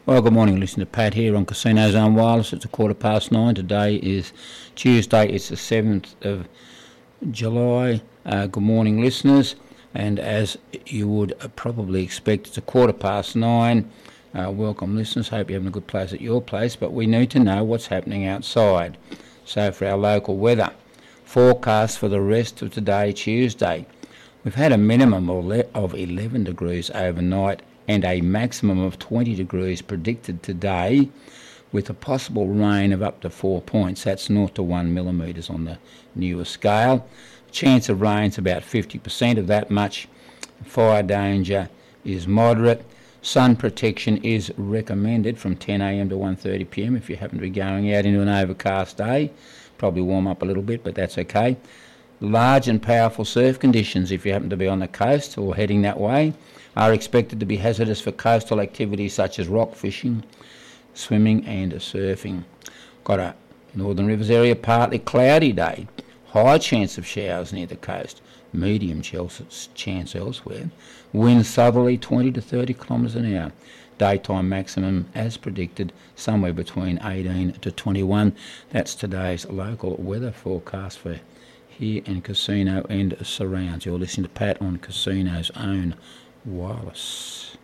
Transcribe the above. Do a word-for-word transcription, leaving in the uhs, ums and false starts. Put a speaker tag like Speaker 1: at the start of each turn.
Speaker 1: Well, good morning. Listen to Pat here on Casino Zone Wireless. It's a quarter past nine. Today is Tuesday. It's the seventh of July. Uh, good morning, listeners. And as you would probably expect, it's a quarter past nine. Uh, welcome, listeners. Hope you're having a good place at your place. But we need to know what's happening outside. So for our local weather, forecast for the rest of today, Tuesday. We've had a minimum of eleven degrees overnight and a maximum of twenty degrees predicted today, with a possible rain of up to four points. That's zero to one millimetres on the newer scale. Chance of rain's about fifty percent of that much. Fire danger is moderate. Sun protection is recommended from ten a m to one thirty p m if you happen to be going out into an overcast day. Probably warm up a little bit, but that's okay. Large and powerful surf conditions, if you happen to be on the coast or heading that way, are expected to be hazardous for coastal activities such as rock fishing, swimming and surfing. Got a Northern Rivers area partly cloudy day. High chance of showers near the coast. Medium chance elsewhere. Winds southerly twenty to thirty kilometres an hour. Daytime maximum, as predicted, somewhere between eighteen to twenty-one. That's today's local weather forecast for here in Casino and surrounds. You're listening to Pat on Casino's Own Wireless.